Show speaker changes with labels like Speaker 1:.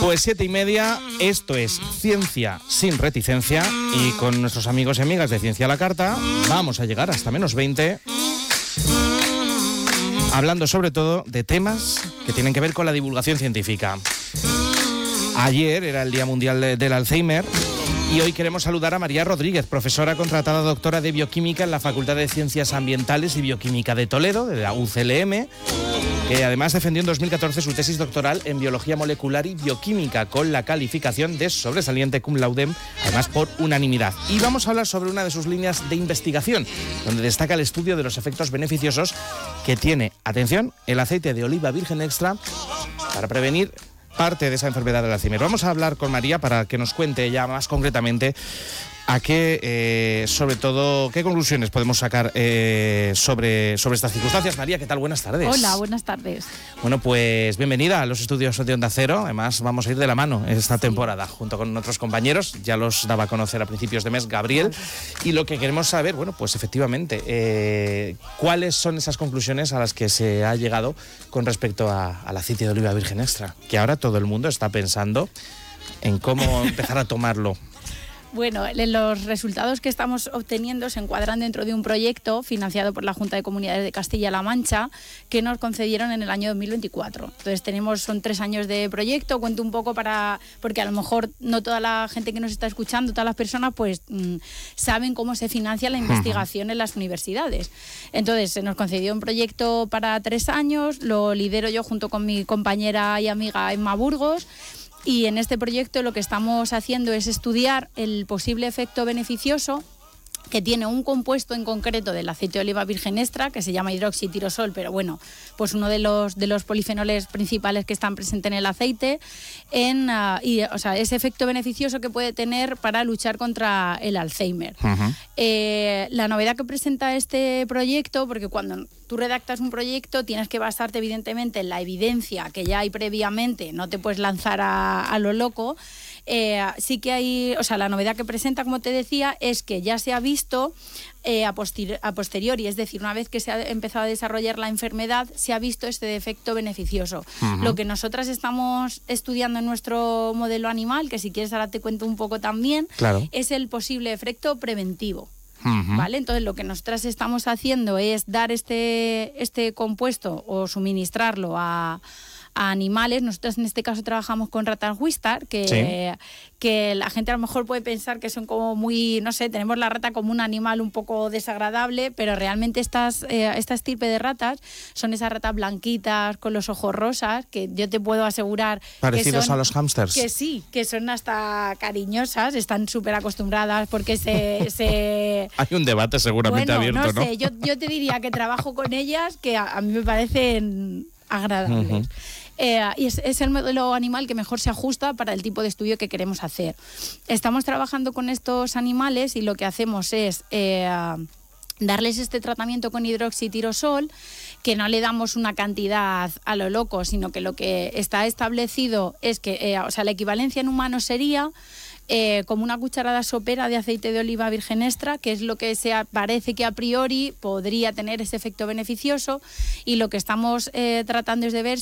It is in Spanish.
Speaker 1: Pues 7:30, esto es Ciencia sin reticencia, y con nuestros amigos y amigas de Ciencia a la Carta vamos a llegar hasta -20, hablando sobre todo de temas que tienen que ver con la divulgación científica. Ayer era el Día Mundial del Alzheimer y hoy queremos saludar a María Rodríguez, profesora contratada doctora de Bioquímica en la Facultad de Ciencias Ambientales y Bioquímica de Toledo, de la UCLM, que además defendió en 2014 su tesis doctoral en Biología Molecular y Bioquímica con la calificación de sobresaliente cum laude, además por unanimidad. Y vamos a hablar sobre una de sus líneas de investigación, donde destaca el estudio de los efectos beneficiosos que tiene, atención, el aceite de oliva virgen extra para prevenir parte de esa enfermedad del Alzheimer. Vamos a hablar con María para que nos cuente ya más concretamente a qué, sobre todo, qué conclusiones podemos sacar sobre estas circunstancias. María, ¿qué tal? Buenas tardes.
Speaker 2: Hola, buenas tardes.
Speaker 1: Bueno, pues bienvenida a los estudios de Onda Cero. Además, vamos a ir de la mano esta temporada, junto con otros compañeros. Ya los daba a conocer a principios de mes Gabriel. Y lo que queremos saber, bueno, pues efectivamente, ¿cuáles son esas conclusiones a las que se ha llegado con respecto al aceite de oliva virgen extra? Que ahora todo el mundo está pensando en cómo empezar a tomarlo.
Speaker 2: Bueno, los resultados que estamos obteniendo se encuadran dentro de un proyecto financiado por la Junta de Comunidades de Castilla-La Mancha que nos concedieron en el año 2024. Entonces son 3 años de proyecto. Cuento un poco porque a lo mejor no toda la gente que nos está escuchando, todas las personas, pues saben cómo se financia la investigación en las universidades. Entonces se nos concedió un proyecto para 3 años, lo lidero yo junto con mi compañera y amiga Emma Burgos. Y en este proyecto lo que estamos haciendo es estudiar el posible efecto beneficioso que tiene un compuesto en concreto del aceite de oliva virgen extra, que se llama hidroxitirosol, pero bueno, pues uno de los polifenoles principales que están presentes en el aceite, ese efecto beneficioso que puede tener para luchar contra el Alzheimer. La novedad que presenta este proyecto, porque cuando tú redactas un proyecto tienes que basarte evidentemente en la evidencia que ya hay previamente, no te puedes lanzar a lo loco. Sí que hay, la novedad que presenta, como te decía, es que ya se ha visto a posteriori, es decir, una vez que se ha empezado a desarrollar la enfermedad, se ha visto este efecto beneficioso. Lo que nosotras estamos estudiando en nuestro modelo animal, que si quieres ahora te cuento un poco también, claro, es el posible efecto preventivo. ¿Vale? Entonces lo que nosotras estamos haciendo es dar este compuesto o suministrarlo a animales. Nosotros en este caso trabajamos con ratas Wistar, que la gente a lo mejor puede pensar que son como muy, no sé, tenemos la rata como un animal un poco desagradable, pero realmente esta estirpe de ratas son esas ratas blanquitas con los ojos rosas, que yo te puedo asegurar
Speaker 1: parecidos a los hámsters.
Speaker 2: Que sí, que son hasta cariñosas, están súper acostumbradas porque
Speaker 1: Hay un debate seguramente abierto, ¿no?
Speaker 2: No sé, yo te diría que trabajo con ellas que a mí me parecen agradables. Y es el modelo animal que mejor se ajusta para el tipo de estudio que queremos hacer. Estamos trabajando con estos animales y lo que hacemos es darles este tratamiento con hidroxitirosol, que no le damos una cantidad a lo loco, sino que lo que está establecido es que la equivalencia en humanos sería como una cucharada sopera de aceite de oliva virgen extra, que es lo que parece que a priori podría tener ese efecto beneficioso, y lo que estamos tratando es de ver